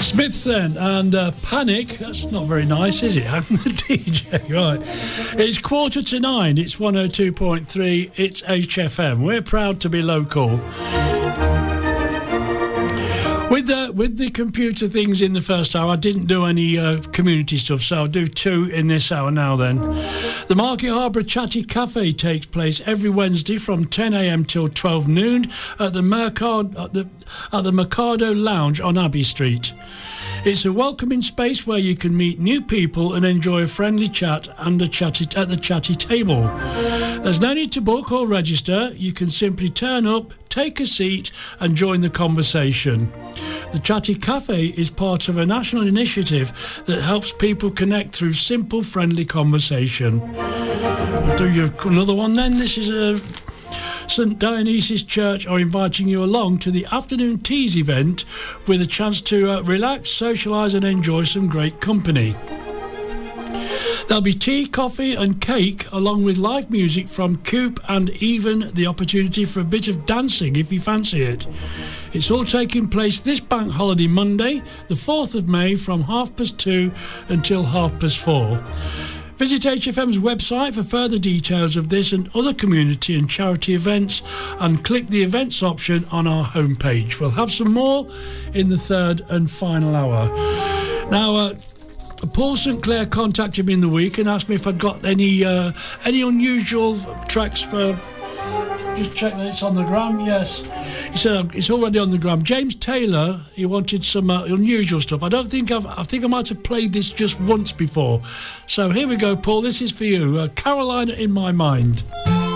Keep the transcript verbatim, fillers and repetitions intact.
Smiths then, and uh, Panic. That's not very nice, is it? I'm the D J, right. It's quarter to nine. It's one oh two point three. It's H F M. We're proud to be local. With the, with the computer things in the first hour, I didn't do any uh, community stuff, so I'll do two in this hour now then. The Market Harbour Chatty Cafe takes place every Wednesday from ten a m till twelve noon at the, Mercado, at, the, at the Mercado Lounge on Abbey Street. It's a welcoming space where you can meet new people and enjoy a friendly chat and a chatty, at the chatty table. There's no need to book or register. You can simply turn up, take a seat and join the conversation. The Chatty Cafe is part of a national initiative that helps people connect through simple, friendly conversation. I'll do you another one then. This is a... St Dionysius Church are inviting you along to the afternoon teas event with a chance to uh, relax, socialise and enjoy some great company. There'll be tea, coffee and cake along with live music from Coop and even the opportunity for a bit of dancing if you fancy it. It's all taking place this bank holiday Monday, the fourth of May from half past two until half past four. Visit H F M's website for further details of this and other community and charity events and click the events option on our homepage. We'll have some more in the third and final hour. Now, uh, Paul Saint Clair contacted me in the week and asked me if I'd got any uh, any unusual tracks for... Just check that it's on the gram, yes. He said it's already on the gram. James Taylor, he wanted some uh, unusual stuff. I don't think I've, I think I might have played this just once before. So here we go, Paul, this is for you. Uh, Carolina in My Mind.